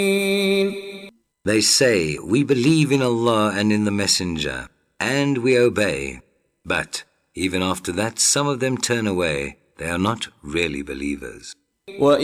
They say, we believe in Allah and in the Messenger, and we obey. But even after that, some of them turn away. They are not really believers.